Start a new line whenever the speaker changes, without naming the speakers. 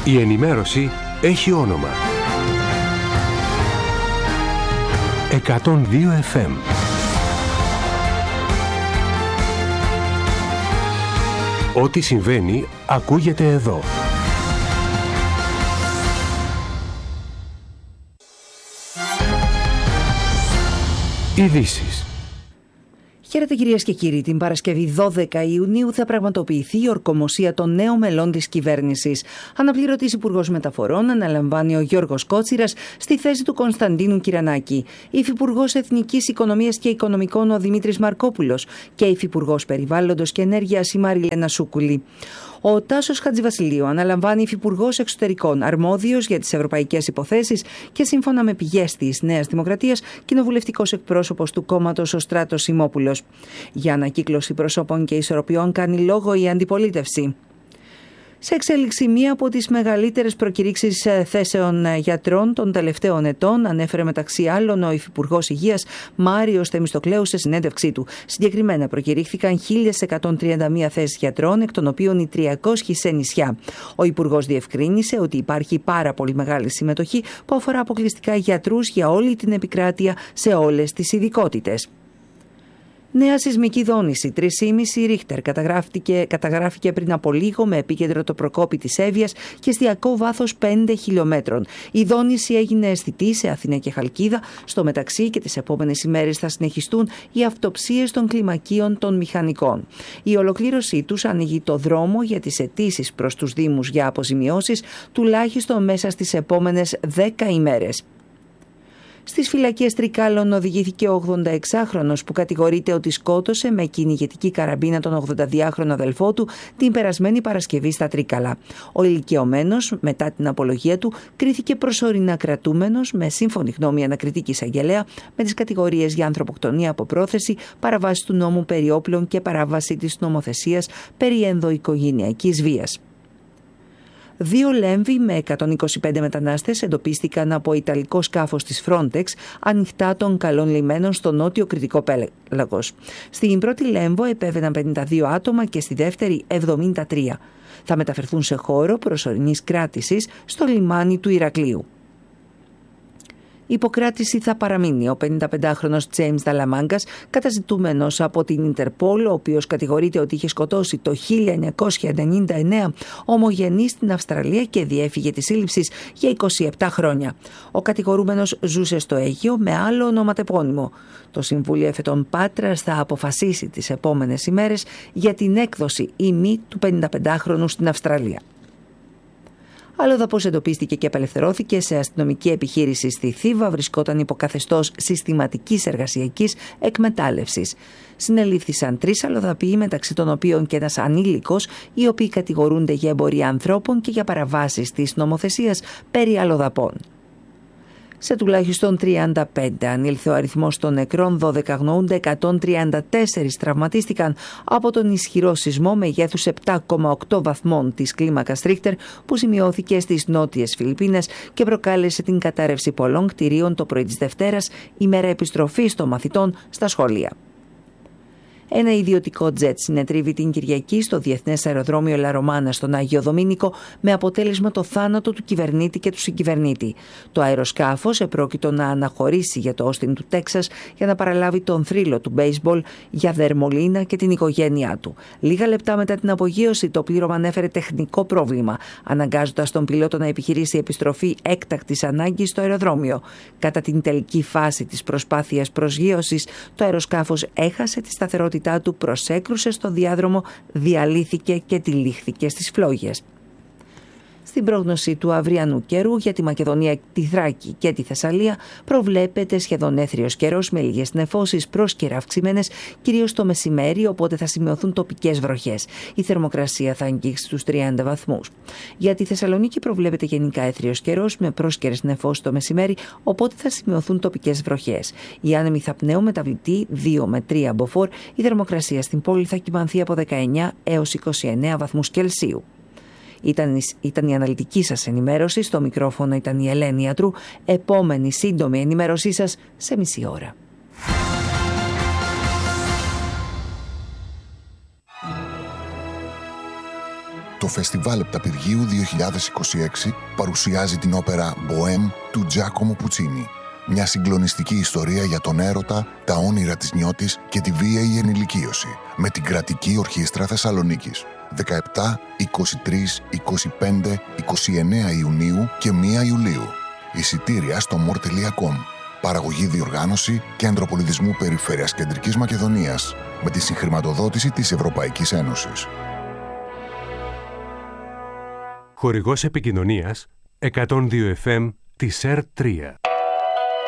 Η ενημέρωση έχει όνομα. 102 FM. Ό,τι συμβαίνει ακούγεται εδώ. Ειδήσεις.
Χαίρετε κυρίες και κύριοι. Την Παρασκευή 12 Ιουνίου θα πραγματοποιηθεί η ορκομοσία των νέων μελών της κυβέρνησης. Αναπληρωτής Υπουργός Μεταφορών αναλαμβάνει ο Γιώργος Κότσιρας στη θέση του Κωνσταντίνου Κυρανάκη. Υφυπουργός Εθνικής Οικονομίας και Οικονομικών ο Δημήτρης Μαρκόπουλος και Υφυπουργός Περιβάλλοντος και Ενέργειας η Μαριλένα Σούκουλη. Ο Τάσος Χατζηβασιλείου αναλαμβάνει υφυπουργός εξωτερικών, αρμόδιος για τις ευρωπαϊκές υποθέσεις και σύμφωνα με πηγές της Νέας Δημοκρατίας, κοινοβουλευτικός εκπρόσωπος του κόμματος ο Στράτος Σιμόπουλος. Για ανακύκλωση προσώπων και ισορροπιών κάνει λόγο η αντιπολίτευση. Σε εξέλιξη, μία από τις μεγαλύτερες προκηρύξεις θέσεων γιατρών των τελευταίων ετών, ανέφερε μεταξύ άλλων ο Υφυπουργός Υγείας Μάριος Θεμιστοκλέου σε συνέντευξή του. Συγκεκριμένα, προκηρύχθηκαν 1.131 θέσεις γιατρών, εκ των οποίων οι 300 σε νησιά. Ο Υπουργός διευκρίνησε ότι υπάρχει πάρα πολύ μεγάλη συμμετοχή που αφορά αποκλειστικά γιατρούς για όλη την επικράτεια σε όλες τις ειδικότητες. Νέα σεισμική δόνηση 3,5 Ρίχτερ καταγράφηκε πριν από λίγο με επίκεντρο το Προκόπη της Εύβοιας και εστιακό βάθος 5 χιλιόμετρων. Η δόνηση έγινε αισθητή σε Αθήνα και Χαλκίδα. Στο μεταξύ και τις επόμενες ημέρες θα συνεχιστούν οι αυτοψίες των κλιμακίων των μηχανικών. Η ολοκλήρωσή τους ανοίγει το δρόμο για τις αιτήσεις προς τους Δήμους για αποζημιώσεις τουλάχιστον μέσα στις επόμενες 10 ημέρες. Στις φυλακές Τρικάλων οδηγήθηκε ο 86χρονος που κατηγορείται ότι σκότωσε με κυνηγετική καραμπίνα τον 82χρονο αδελφό του την περασμένη Παρασκευή στα Τρίκαλα. Ο ηλικιωμένος, μετά την απολογία του, κρίθηκε προσωρινά κρατούμενος με σύμφωνη γνώμη ανακριτική εισαγγελέα με τις κατηγορίες για ανθρωποκτονία από πρόθεση, παραβάση του νόμου περί όπλων και παράβαση της νομοθεσίας περί ενδοοικογενειακής βίας. 2 Λέμβοι με 125 μετανάστες εντοπίστηκαν από ιταλικό σκάφος της Frontex ανοιχτά των καλών λιμένων στο νότιο Κρητικό πέλαγος. Στην πρώτη Λέμβο επέβαιναν 52 άτομα και στη δεύτερη 73. Θα μεταφερθούν σε χώρο προσωρινής κράτησης στο λιμάνι του Ηρακλείου. Υποκράτηση θα παραμείνει ο 55χρονος Τζέιμς Δαλαμάγκας, καταζητούμενος από την Ιντερπόλ, ο οποίος κατηγορείται ότι είχε σκοτώσει το 1999 ομογενή στην Αυστραλία και διέφυγε της σύλληψης για 27 χρόνια. Ο κατηγορούμενος ζούσε στο Αίγυο με άλλο ονοματεπώνυμο. Το Συμβούλιο Εφετών Πάτρας θα αποφασίσει τις επόμενες ημέρες για την έκδοση ή μη του 55χρονου στην Αυστραλία. Αλλοδαπός εντοπίστηκε και απελευθερώθηκε σε αστυνομική επιχείρηση στη Θήβα, βρισκόταν υπό καθεστώς συστηματικής εργασιακής εκμετάλλευσης. Συνελήφθησαν 3 αλλοδαποί, μεταξύ των οποίων και ένας ανήλικος, οι οποίοι κατηγορούνται για εμπορία ανθρώπων και για παραβάσεις της νομοθεσίας περί αλλοδαπών. Σε τουλάχιστον 35 ανήλθε ο αριθμός των νεκρών, 12 αγνοούνται, 134 τραυματίστηκαν από τον ισχυρό σεισμό μεγέθους 7,8 βαθμών της κλίμακας Ρίχτερ που σημειώθηκε στις νότιες Φιλιππίνες και προκάλεσε την κατάρρευση πολλών κτηρίων το πρωί της Δευτέρας, ημέρα επιστροφής των μαθητών στα σχολεία. Ένα ιδιωτικό τζετ συνετρίβει την Κυριακή στο Διεθνές Αεροδρόμιο Λαρωμάνα στον Άγιο Δομήνικο με αποτέλεσμα το θάνατο του κυβερνήτη και του συγκυβερνήτη. Το αεροσκάφος επρόκειτο να αναχωρήσει για το Όστιν του Τέξας για να παραλάβει τον θρύλο του μπέισμπολ για Δερμολίνα και την οικογένειά του. Λίγα λεπτά μετά την απογείωση το πλήρωμα ανέφερε τεχνικό πρόβλημα, αναγκάζοντας τον πιλότο να επιχειρήσει επιστροφή έκτακτης ανάγκης στο αεροδρόμιο. Κατά την τελική φάση της προσπάθειας προσγείωσης, το αεροσκάφος έχασε τη σταθερότητά του, προσέκρουσε στο διάδρομο, διαλύθηκε και τυλίχθηκε στις φλόγες. Στην πρόγνωση του αυριανού καιρού για τη Μακεδονία, τη Θράκη και τη Θεσσαλία προβλέπεται σχεδόν έθριος καιρός με λίγες νεφώσεις πρόσκαιρα αυξημένες, κυρίως το μεσημέρι, οπότε θα σημειωθούν τοπικές βροχές. Η θερμοκρασία θα αγγίξει τους 30 βαθμούς. Για τη Θεσσαλονίκη προβλέπεται γενικά έθριος καιρός με πρόσκαιρες νεφώσεις το μεσημέρι, οπότε θα σημειωθούν τοπικές βροχές. Οι άνεμοι θα πνέουν μεταβλητή 2 με 3 μποφόρ. Η θερμοκρασία στην πόλη θα κυμανθεί από 19 έως 29 βαθμούς Κελσίου. Ήταν η αναλυτική σας ενημέρωση. Στο μικρόφωνο ήταν η Ελένη Ιατρού. Επόμενη σύντομη ενημέρωσή σας σε μισή ώρα.
το Φεστιβάλ Επταπηργίου 2026 παρουσιάζει την όπερα «Μποέμ» του Τζάκομο Πουτσίνι. Μια συγκλονιστική ιστορία για τον έρωτα, τα όνειρα της νιώτης και τη βίαιη ενηλικίωση, με την Κρατική Ορχήστρα Θεσσαλονίκης. 17, 23, 25, 29 Ιουνίου και 1 Ιουλίου. Εισιτήρια στο more.com. Παραγωγή, διοργάνωση, Κέντρο Πολιτισμού Περιφέρειας Κεντρικής Μακεδονίας, με τη συγχρηματοδότηση της Ευρωπαϊκής Ένωσης.
Χορηγός επικοινωνίας 102 FM της ΕΡΤ 3.